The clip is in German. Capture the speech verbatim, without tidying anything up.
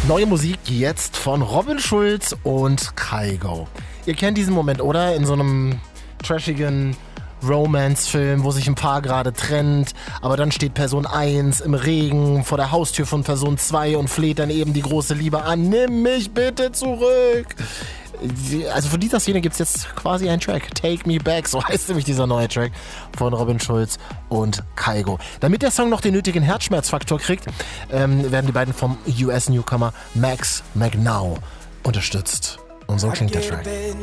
Neue Musik jetzt von Robin Schulz und Kygo. Ihr kennt diesen Moment, oder? In so einem trashigen Romance-Film, wo sich ein Paar gerade trennt, aber dann steht Person eins im Regen vor der Haustür von Person zwei und fleht dann eben die große Liebe an. Nimm mich bitte zurück! Also von dieser Szene gibt es jetzt quasi einen Track. Take Me Back, so heißt nämlich dieser neue Track von Robin Schulz und Kygo. Damit der Song noch den nötigen Herzschmerzfaktor kriegt, ähm, werden die beiden vom U S-Newcomer Max McNow unterstützt. Und so klingt der Track.